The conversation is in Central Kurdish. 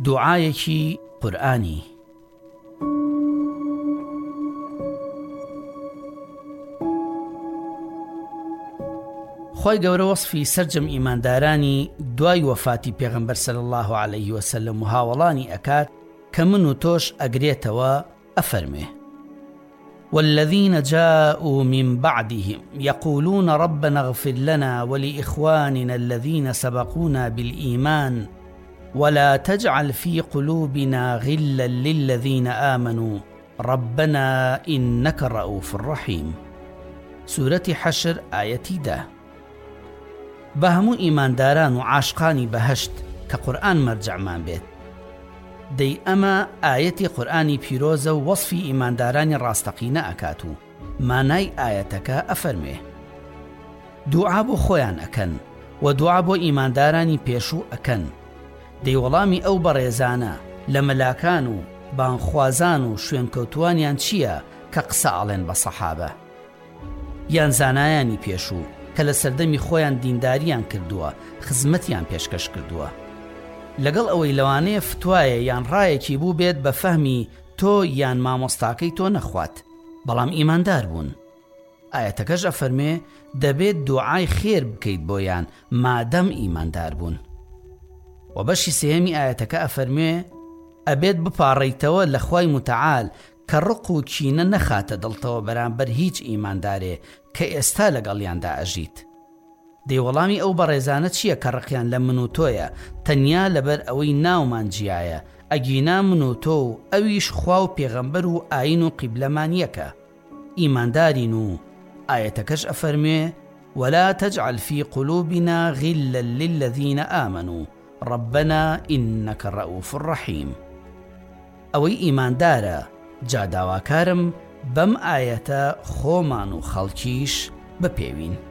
دوعایەکی قورئانی. خۆی گەورە وەصفی سەرجەم ئیماندارانی دوای وەفاتی پێغەمبەر صلی الله عليه وسلم و هاوڵانی ئەکات کە من و تۆش ئەگرێتەوە ئەفەرمێ: والذين جاءوا من بعدهم يقولون ربنا اغفر لنا ولإخواننا الذين سبقونا بالإيمان ولا تجعل في قلوبنا غلا للذين آمنوا ربنا إنك الرؤوف الرحيم. سورة حشر آية 10. بهمو إيمانداران وعاشقاني بهشت كقرآن مرجعمان بيت دەی ئەمە ئاەتی قورئانی پیرۆزە و وەصفی ئیماندارانی ڕاستەقینە ئەکات و مانای ئاەتەکە ئەفەرمێ: دوعا بۆ خۆیان ئەکەن و دوعا بۆ ئیماندارانی پێشوو ئەکەن. دەی وەڵامی ئەو بەڕێزانە لە مەلاکان و بانخوازان و شوێنکەوتوانیان چییە کە قسە ئاڵێن بە سەحابە یان زانایانی پێشوو کە لە سەردەمی خۆیان دینداریان کردووە، خزمەتیان پێشکەش کردووە، لەگەڵ ئەوەی لەوانەیە فتوایە یان ڕایەکی بوو بێت بە فەهمی تۆ یان مامۆستاکەی تۆ نەخوات، بەڵام ئیماندار بوون. ئاەتەکەش ئەفەرمێ دەبێت دوعای خێر بکەیت بۆیان مادەم ئیماندار بوون. و بەشی سێهەمی ئاەتەکە ئەفەرمێ ئەبێت بپاڕیتەوە لە خوای متعال کە ڕق و کینە نەخاتە دڵتەوە بەرامبەر هیچ ئیماندارێ کە ئێستا لەگەڵیاندا ئەژیت. دەیوەڵامی ئەو بەڕێزانە چییە کە ڕقیان لە من و تۆیە تەنیا لەبەر ئەوەی ناومان جیایە، ئەگینا من و تۆ و ئەویش خوا و پێغەمبەر و ئاین و قیبلەمان یەکە، ئیماندارین. و ئاەتەکەش ئەفەرمێ ولا تجعل في قلوبنا غلا للذين آمنوا ربنا إنك الرؤوف الرحيم. ئەوەی ئیماندارە جاداواکارم بەم ئاەتە خۆمان و خەڵکیش بپێوین.